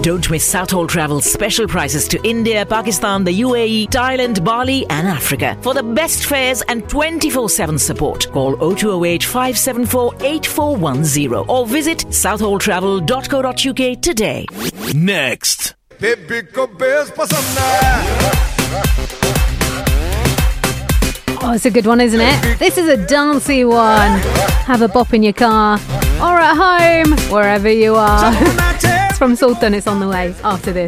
Don't miss Southall Travel's special prices to India, Pakistan, the UAE, Thailand, Bali and Africa. For the best fares and 24/7 support, call 0208 574 8410 or visit southalltravel.co.uk today. Next. Baby ko bass pasand hai. Oh, it's a good one, isn't it? This is a dancey one. Have a bop in your car or at home, wherever you are. It's from Sultan. It's on the way after this.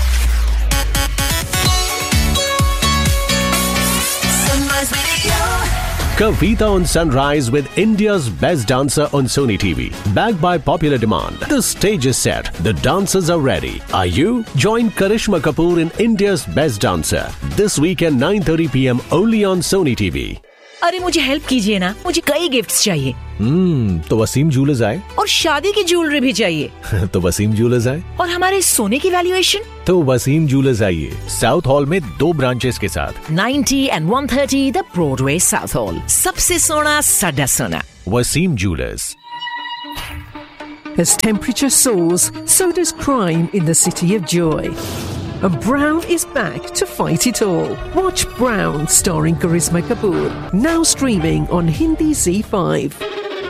Kavita on Sunrise with India's best dancer on Sony TV. Backed by popular demand. The stage is set. The dancers are ready. Are you? Join Karishma Kapoor in India's best dancer. This weekend 9:30 p.m. only on Sony TV. अरे मुझे help कीजिए ना, मुझे कई gifts चाहिए। तो Wasim jewellers आए। और शादी की ज्वेलरी भी चाहिए। तो वसीम ज्वेलर्स आए। और हमारे सोने की वैल्यूएशन? तो वसीम ज्वेलर्स आइए, साउथ हॉल में 2 ब्रांचेस के साथ 90 and 130 the Broadway south hall. सबसे सोना साडा सोना। Wasim jewellers. As temperature soars, so does crime in the City of Joy. And Brown is back to fight it all. Watch Brown starring Karishma Kapoor, now streaming on Hindi Z5.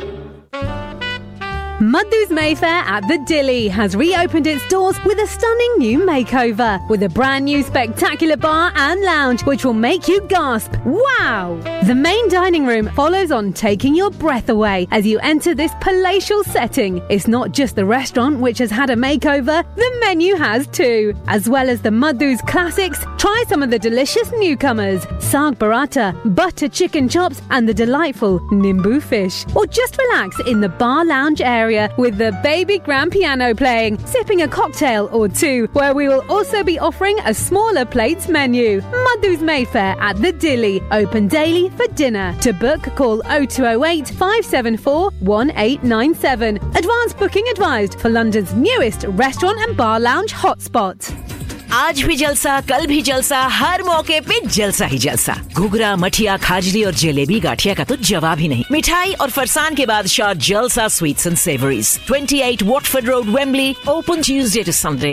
Madhu's Mayfair at the Dilly has reopened its doors with a stunning new makeover with a brand new spectacular bar and lounge which will make you gasp. Wow! The main dining room follows on, taking your breath away as you enter this palatial setting. It's not just the restaurant which has had a makeover, the menu has too. As well as the Madhu's classics, try some of the delicious newcomers, saag paratha, butter chicken chops and the delightful nimbu fish. Or just relax in the bar lounge area with the baby grand piano playing, sipping a cocktail or two, where we will also be offering a smaller plates menu. Madhu's Mayfair at the Dilly, open daily for dinner. To book, call 0208 574 1897. Advance booking advised for London's newest restaurant and bar lounge hotspot. आज भी जलसा, कल भी जलसा, हर मौके पे जलसा ही जलसा। घुघरा, मठिया, खाजली और जलेबी गाठिया का तो जवाब ही नहीं। मिठाई और फरसान के बादशाह जलसा sweets and savouries, 28 Watford road, Wembley, open Tuesday to Sunday.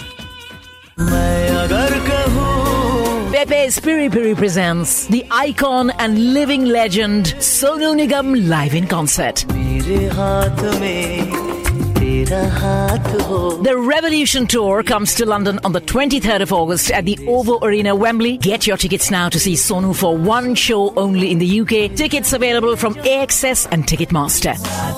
Pepe's Piri Piri presents the icon and living legend Sonu Nigam live in concert. The Revolution Tour comes to London on the 23rd of August at the OVO Arena, Wembley. Get your tickets now to see Sonu for one show only in the UK. Tickets available from AXS and Ticketmaster.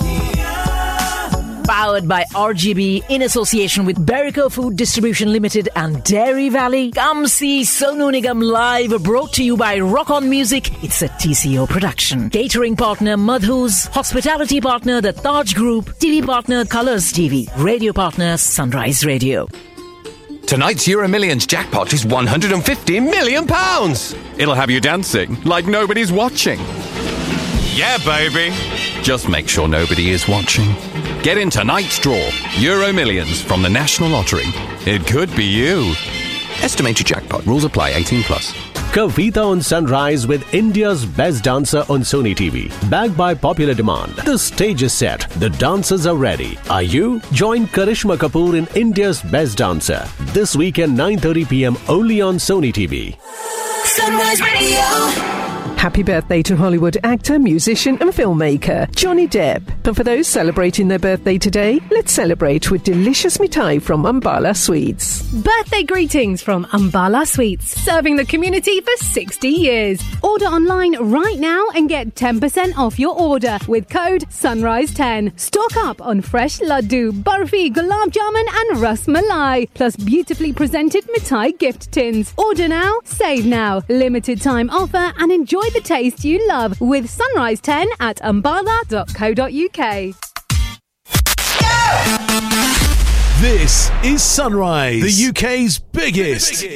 Powered by RGB in association with Berico Food Distribution Limited and Dairy Valley. Come see Sonu Nigam live, brought to you by Rock On Music. It's a TCO production. Catering partner Madhu's, hospitality partner the Taj Group, TV partner Colours TV, radio partner Sunrise Radio. Tonight's Euro Millions jackpot is £150 million. It'll have you dancing like nobody's watching. Yeah, baby. Just make sure nobody is watching. Get in tonight's draw. Euro Millions from the National Lottery. It could be you. Estimated jackpot. Rules apply. 18+. Kavita on Sunrise with India's best dancer on Sony TV. Backed by popular demand. The stage is set. The dancers are ready. Are you? Join Karishma Kapoor in India's best dancer. This weekend 9:30 p.m. only on Sony TV. Sunrise Radio. Happy birthday to Hollywood actor, musician and filmmaker Johnny Depp. And for those celebrating their birthday today, let's celebrate with delicious mithai from Ambala Sweets. Birthday greetings from Ambala Sweets, serving the community for 60 years. Order online right now and get 10% off your order with code SUNRISE10. Stock up on fresh laddu, barfi, gulab jamun and ras malai, plus beautifully presented mithai gift tins. Order now, save now. Limited time offer and enjoy the taste you love with Sunrise 10 at ambala.co.uk. This is Sunrise, the UK's biggest